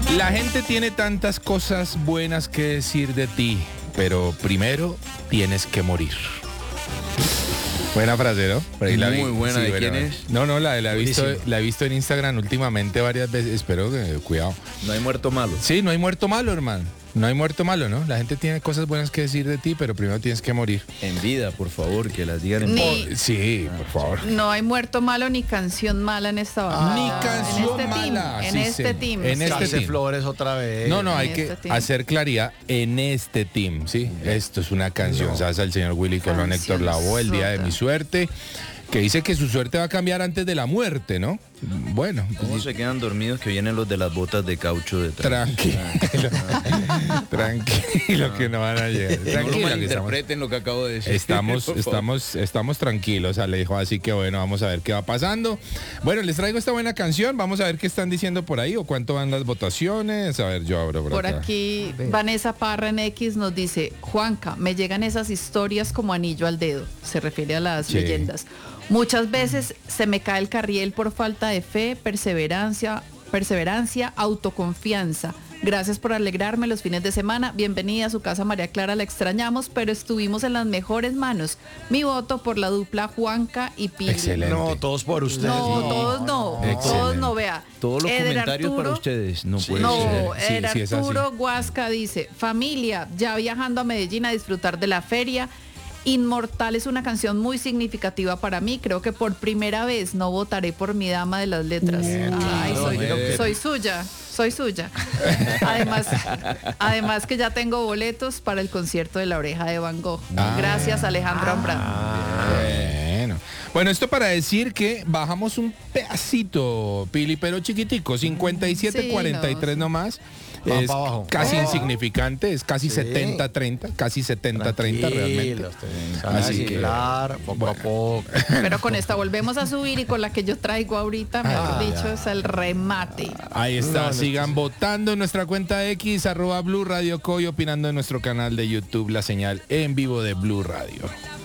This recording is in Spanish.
La gente tiene tantas cosas buenas que decir de ti, pero primero tienes que morir. Buena frase, ¿no? Por ahí la vi. Muy buena. Sí, ¿De quién es? No, la he visto en Instagram últimamente varias veces. Espero que, cuidado. No hay muerto malo. Sí, no hay muerto malo, hermano. No hay muerto malo, ¿no? La gente tiene cosas buenas que decir de ti, pero primero tienes que morir. En vida, por favor, que las digan en vida. Sí, por favor. No hay muerto malo ni canción mala en esta banda. Ni canción en este mala. Team, Sí, en este sí. team. En este Case team. Flores otra vez. No, hay En que este team. hacer claridad en este team, ¿sí? Esto es una canción, salsa el señor Willy Colón, Héctor Lavoe, El día de mi suerte, que dice que su suerte va a cambiar antes de la muerte, ¿no? Bueno. ¿Cómo se quedan dormidos que vienen los de las botas de caucho detrás? Tranquilo que no van a llegar. No lo Tranquilo que malinterpreten lo que acabo de decir. estamos tranquilos, Alejo, así que bueno, vamos a ver qué va pasando. Bueno, les traigo esta buena canción, vamos a ver qué están diciendo por ahí o cuánto van las votaciones. A ver, yo abro Por acá. aquí, Vanessa Parra en X nos dice: Juanca, me llegan esas historias como anillo al dedo. Se refiere a las Sí. leyendas. Muchas veces se me cae el carriel por falta de fe, perseverancia, autoconfianza. Gracias por alegrarme los fines de semana. Bienvenida a su casa, María Clara, la extrañamos, pero estuvimos en las mejores manos. Mi voto por la dupla Juanca y Pili. Excelente. No, todos por ustedes. No, todos no, todos no, vea. Todos los Eder comentarios para Arturo- ustedes. No puede No, ser. Sí, es así. Arturo Huasca dice: familia, ya viajando a Medellín a disfrutar de la feria. Inmortal es una canción muy significativa para mí. Creo que por primera vez no votaré por mi dama de las letras. Ay, soy suya. Soy suya. Además que ya tengo boletos para el concierto de La Oreja de Van Gogh. Gracias, Alejandro Ambrán. Bueno, esto para decir que bajamos un pedacito, Pili, pero chiquitico, 57-43 nomás. Va Es pa' abajo. casi insignificante, es casi 70-30, casi 70-30 realmente. Así que, poco a poco. Pero con esta volvemos a subir y con la que yo traigo ahorita, mejor dicho, es el remate. ahí está, sigan votando en nuestra cuenta X, @Blue Radio Co, y opinando en nuestro canal de YouTube, la señal en vivo de Blue Radio.